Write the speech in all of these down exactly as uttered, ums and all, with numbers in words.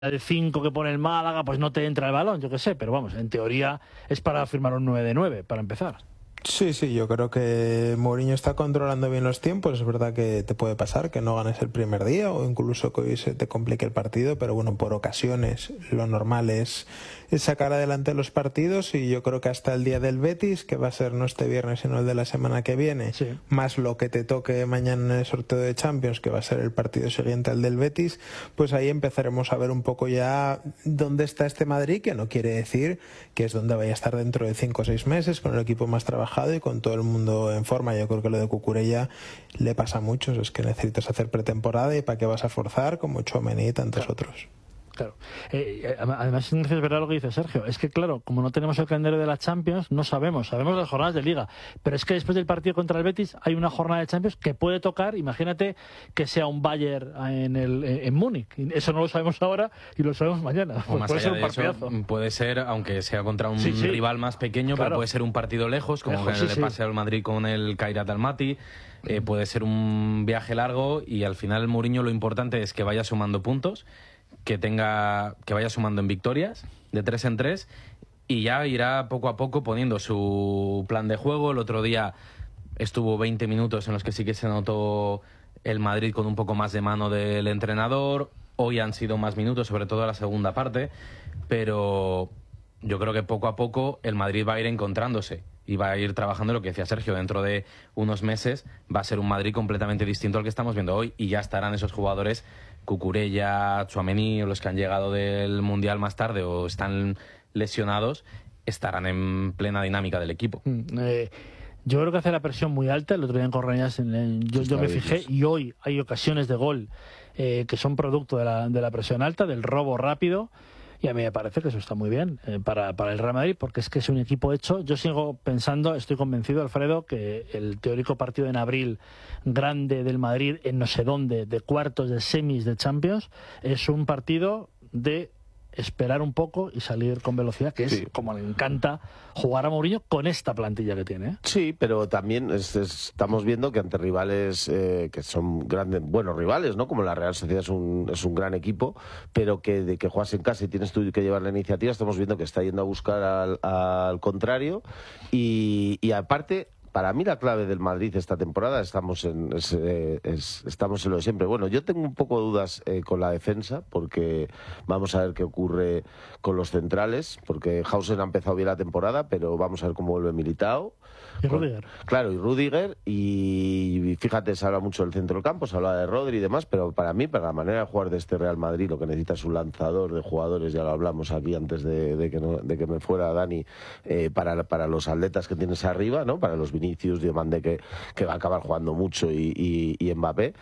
de cinco que pone el Málaga, pues no te entra el balón, yo qué sé, pero vamos, en teoría es para firmar un nueve de nueve, para empezar. Sí, sí, yo creo que Mourinho está controlando bien los tiempos. Es verdad que te puede pasar que no ganes el primer día o incluso que hoy se te complique el partido, pero bueno, por ocasiones lo normal es, es sacar adelante los partidos, y yo creo que hasta el día del Betis, que va a ser no este viernes sino el de la semana que viene, sí, más lo que te toque mañana en el sorteo de Champions, que va a ser el partido siguiente al del Betis, pues ahí empezaremos a ver un poco ya dónde está este Madrid, que no quiere decir que es donde vaya a estar dentro de cinco o seis meses, con el equipo más trabajado y con todo el mundo en forma. Yo creo que lo de Cucurella le pasa a muchos, es que necesitas hacer pretemporada y para qué vas a forzar, como Tchouaméni y tantos claro. otros. Claro. Eh, además es verdad lo que dice Sergio, es que claro, como no tenemos el calendario de la Champions, no sabemos, sabemos las jornadas de Liga, pero es que después del partido contra el Betis hay una jornada de Champions que puede tocar, imagínate que sea un Bayern en, el, en Múnich, eso no lo sabemos ahora y lo sabemos mañana, o más puede allá ser un partidazo. Eso, puede ser, aunque sea contra un sí, sí. rival más pequeño, claro. pero puede ser un partido lejos, como lejos, que sí, le pase sí. al Madrid con el Kairat Almaty. Eh, puede ser un viaje largo y al final Mourinho lo importante es que vaya sumando puntos, que tenga que vaya sumando en victorias de tres en tres y ya irá poco a poco poniendo su plan de juego. El otro día estuvo veinte minutos en los que sí que se notó el Madrid con un poco más de mano del entrenador. Hoy han sido más minutos, sobre todo la segunda parte, pero yo creo que poco a poco el Madrid va a ir encontrándose y va a ir trabajando. Lo que decía Sergio, dentro de unos meses va a ser un Madrid completamente distinto al que estamos viendo hoy, y ya estarán esos jugadores, Cucurella, Tchouaméni, o los que han llegado del Mundial más tarde o están lesionados, estarán en plena dinámica del equipo. Mm, eh, yo creo que hace la presión muy alta. El otro día en Correñas en, en, yo, yo me fijé, y hoy hay ocasiones de gol eh, que son producto de la, de la presión alta, del robo rápido. Y a mí me parece que eso está muy bien eh, para, para el Real Madrid, porque es que es un equipo hecho. Yo sigo pensando, estoy convencido, Alfredo, que el teórico partido en abril grande del Madrid en no sé dónde, de cuartos, de semis de Champions, es un partido de esperar un poco y salir con velocidad, que es sí. como le encanta jugar a Mourinho con esta plantilla que tiene, ¿eh? Sí, pero también es, es, estamos viendo que ante rivales eh, que son grandes, buenos rivales, ¿no? Como la Real Sociedad es un, es un gran equipo, pero que de que juegas en casa y tienes tú que llevar la iniciativa, estamos viendo que está yendo a buscar al, al contrario, y, y aparte, para mí la clave del Madrid esta temporada estamos en, es, es, estamos en lo de siempre. Bueno, yo tengo un poco de dudas eh, con la defensa, porque vamos a ver qué ocurre con los centrales, porque Hausen ha empezado bien la temporada, pero vamos a ver cómo vuelve Militao. Y Rüdiger. Claro, y Rüdiger, y fíjate, se habla mucho del centro del campo, se habla de Rodri y demás, pero para mí, para la manera de jugar de este Real Madrid, lo que necesita es un lanzador de jugadores, ya lo hablamos aquí antes de, de, que, no, de que me fuera Dani, eh, para, para los atletas que tienes arriba, ¿no? Para los Vinicius, Diomande, que, que va a acabar jugando mucho, y, y, y Mbappé.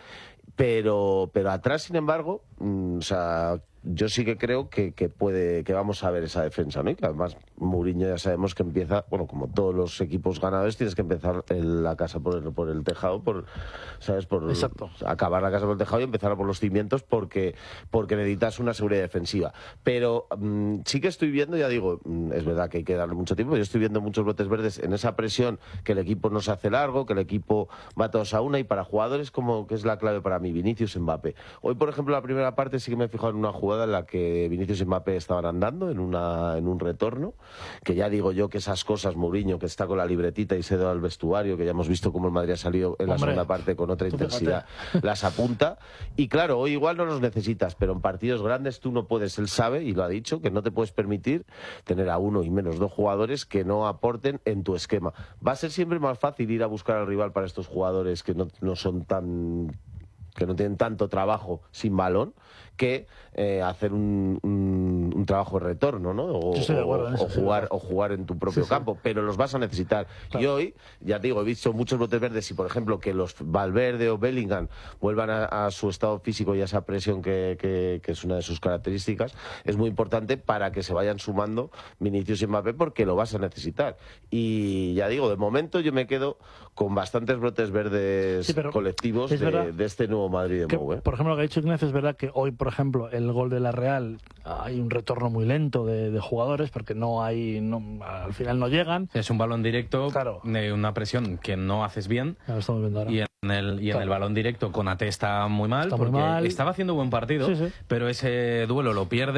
Pero, pero atrás, sin embargo, mmm, o sea, yo sí que creo que, que puede, que vamos a ver esa defensa, ¿no? Y que además Mourinho ya sabemos que empieza, bueno, como todos los equipos ganadores, tienes que empezar el, la casa por el, por el tejado, por, ¿sabes? Por Exacto. acabar la casa por el tejado y empezar por los cimientos, porque, porque necesitas una seguridad defensiva. Pero mmm, sí que estoy viendo, ya digo, mmm, es verdad que hay que darle mucho tiempo, yo estoy viendo muchos brotes verdes en esa presión, que el equipo no se hace largo, que el equipo va todos a una, y para jugadores como que es la clave para mí, Vinicius, Mbappé. Hoy, por ejemplo, la primera parte sí que me he fijado en una jugada en la que Vinicius y Mbappé estaban andando en, una, en un retorno, que ya digo yo que esas cosas, Mourinho, que está con la libretita y se da al vestuario, que ya hemos visto cómo el Madrid ha salido en la Hombre, segunda parte con otra intensidad, las apunta, y claro, hoy igual no los necesitas, pero en partidos grandes tú no puedes, él sabe, y lo ha dicho, que no te puedes permitir tener a uno y menos dos jugadores que no aporten en tu esquema. Va a ser siempre más fácil ir a buscar al rival para estos jugadores que no, no son tan... que no tienen tanto trabajo sin balón, que eh, hacer un, un, un trabajo de retorno, ¿no? O, sí, o, eso, o, jugar, o jugar en tu propio sí, campo, sí. Pero los vas a necesitar. Claro. Y hoy, ya te digo, he visto muchos brotes verdes, y por ejemplo que los Valverde o Bellingham vuelvan a, a su estado físico y a esa presión que, que, que es una de sus características, es muy importante para que se vayan sumando Vinicius y Mbappé, porque lo vas a necesitar. Y ya digo, de momento yo me quedo con bastantes brotes verdes sí, colectivos de, de este nuevo Madrid de que, Mou, ¿eh? Por ejemplo, lo que ha dicho Ignacio, es verdad que hoy, por ejemplo, el gol de la Real, hay un retorno muy lento de, de jugadores, porque no hay, no, al final no llegan. Es un balón directo, claro. De una presión que no haces bien. Ya lo estamos viendo ahora. Y en En el, y en claro. el balón directo Konaté está muy mal, está porque muy mal. estaba haciendo buen partido, sí, sí. pero ese duelo lo pierde.